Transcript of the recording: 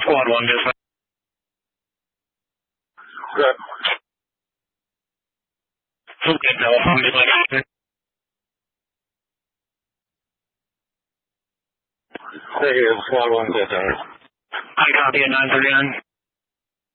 Squad 1, just Good. okay, telephone, just like Negative, Squad 1, close out. I copy at 939.